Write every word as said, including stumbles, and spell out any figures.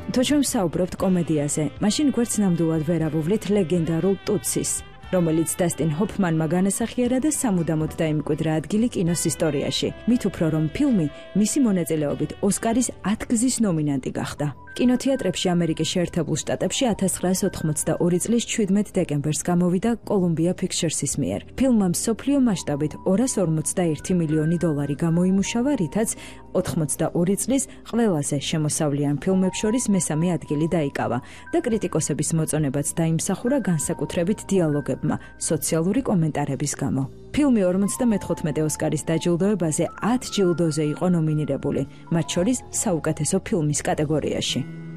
თუ ჩვენ ვსაუბრობთ კომედიაზე, მაშინ გვერდს ნამდვილად ვერ ავუვლით ლეგენდარულ ტუტსის, რომელიც დასტინ ჰოფმანმა განასახიერა და სამუდამოდ დაიმკვიდრა ადგილი კინოს ისტორიაში. მით უფრო რომ ფილმი მისი მონაწილეობით ოსკარის ათგზის ნომინანტი გახდა. კინოთეატრებში ამერიკის შეერთებულ შტატებში ათას ცხრაას ოთხმოცდაორი წლის შვიდმეტ დეკემბერს გამოვიდა კოლუმბია ფიქჩერსის მიერ. ფილმმა მსოფლიო მასშტაბით ორას ორმოცდაერთი მილიონი დოლარი გამოიმუშავა, რითაც ოთხმოცდაორი წლის ყველაზე შემოსავლიან ფილმებს შორის მესამე ადგილი დაიკავა და კრიტიკოსების მოწონებაც დაიმსახურა განსაკუთრებით დიალოგებმა, სოციალური კომენტარების გამო. ფილმი ორმოცდამეთხუთმეტე ოსკარის დაჯილდოებაზე ათ ჯილდოზე იყო ნომინირებული, მათ შორის საუკეთესო ფილმის კატეგორიაში.